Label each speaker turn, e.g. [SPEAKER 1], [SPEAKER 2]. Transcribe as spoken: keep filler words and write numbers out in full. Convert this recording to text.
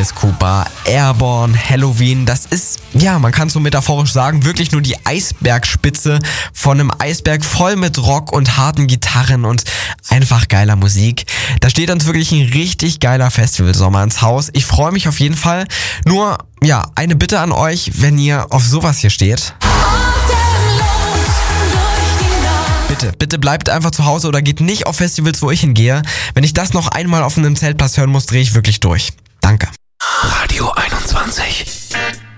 [SPEAKER 1] Alice Cooper, Airborne, Helloween, das ist, ja, man kann es so metaphorisch sagen, wirklich nur die Eisbergspitze von einem Eisberg voll mit Rock und harten Gitarren und einfach geiler Musik. Da steht uns wirklich ein richtig geiler Festivalsommer ins Haus. Ich freue mich auf jeden Fall. Nur, ja, eine Bitte an euch, wenn ihr auf sowas hier steht. Bitte, bitte bleibt einfach zu Hause oder geht nicht auf Festivals, wo ich hingehe. Wenn ich das noch einmal auf einem Zeltplatz hören muss, drehe ich wirklich durch. Danke.
[SPEAKER 2] Radio einundzwanzig.